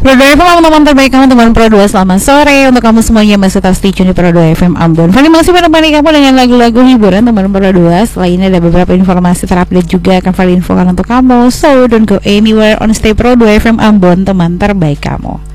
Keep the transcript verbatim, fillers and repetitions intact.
Pro dua F M, teman terbaik kamu, teman Pro dua. Selamat sore untuk kamu semuanya masih tetap stay tune di Pro dua F M Ambon. Fani masih menemani kamu dengan lagu-lagu hiburan teman Pro dua. Selain ini ada beberapa informasi terupdate juga akan Fani infokan untuk kamu. So don't go anywhere on stay Pro dua F M Ambon, teman terbaik kamu.